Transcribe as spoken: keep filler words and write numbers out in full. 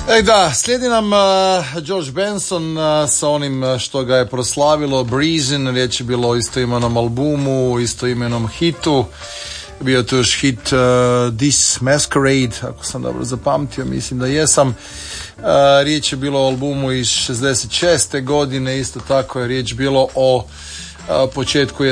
E da, slijedi nam uh, George Benson uh, sa onim što ga je proslavilo, Breezin', riječ je bilo o istoimenom albumu, istoimenom hitu. Bio je to još hit uh, This Masquerade, ako sam dobro zapamtio, mislim da jesam. Uh, riječ je bilo o albumu iz šezdeset šeste godine, isto tako je riječ bilo o uh, početku